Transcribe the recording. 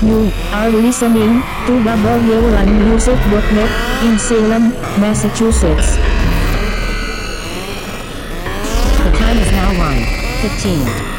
You are listening to WLANmusic.net in Salem, Massachusetts. The time is now 1:15.